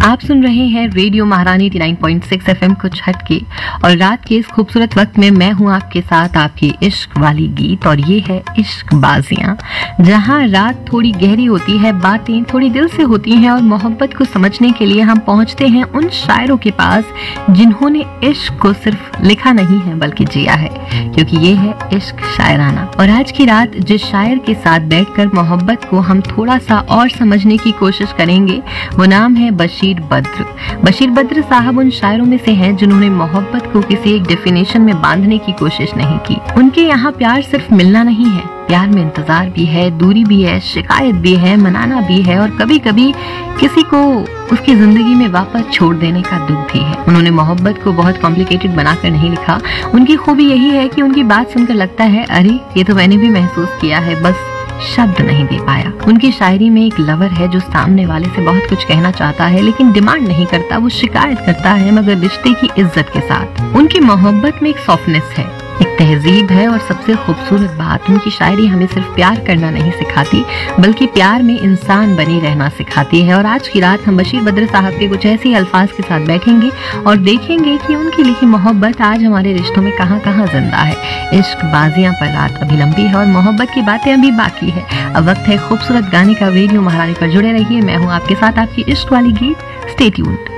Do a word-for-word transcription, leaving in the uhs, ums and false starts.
आप सुन रहे हैं रेडियो महारानी नवासी पॉइंट छह एफएम कुछ हटके, और रात के इस खूबसूरत वक्त में मैं हूं आपके साथ आपकी इश्क वाली गीत। और ये है इश्क बाजियां, जहां रात थोड़ी गहरी होती है, बातें थोड़ी दिल से होती हैं और मोहब्बत को समझने के लिए हम पहुंचते हैं उन शायरों के पास जिन्होंने इश्क को सिर्फ लिखा नहीं है बल्कि जिया है, क्योंकि ये है इश्क शायराना। और आज की रात जिस शायर के साथ बैठकर मोहब्बत को हम थोड़ा सा और समझने की कोशिश करेंगे, वो नाम है बशीर बद्र। बशीर बद्र साहब उन शायरों में से हैं जिन्होंने मोहब्बत को किसी एक डेफिनेशन में बांधने की कोशिश नहीं की। उनके यहाँ प्यार सिर्फ मिलना नहीं है, प्यार में इंतजार भी है, दूरी भी है, शिकायत भी है, मनाना भी है, और कभी कभी किसी को उसकी जिंदगी में वापस छोड़ देने का दुख भी है। उन्होंने मोहब्बत को बहुत कॉम्प्लिकेटेड बनाकर नहीं लिखा। उनकी खूबी यही है कि उनकी बात सुनकर लगता है अरे ये तो मैंने भी महसूस किया है, बस शब्द नहीं दे पाया। उनकी शायरी में एक लवर है जो सामने वाले से बहुत कुछ कहना चाहता है लेकिन डिमांड नहीं करता, वो शिकायत करता है मगर रिश्ते की इज्जत के साथ। उनकी मोहब्बत में एक सॉफ्टनेस है, एक तहजीब है, और सबसे खूबसूरत बात, उनकी शायरी हमें सिर्फ प्यार करना नहीं सिखाती बल्कि प्यार में इंसान बने रहना सिखाती है। और आज की रात हम बशीर बद्र साहब के कुछ ऐसे अल्फाज के साथ बैठेंगे और देखेंगे कि उनकी लिखी मोहब्बत आज हमारे रिश्तों में कहाँ कहाँ जिंदा है। इश्क बाजियां पर रात अभी लंबी है और मोहब्बत की बातें अभी बाकी है। अब वक्त है खूबसूरत गाने का। रेडियो महारानी पर जुड़े रहिए, मैं हूँ आपके साथ आपकी इश्क वाली गीत। Stay tuned.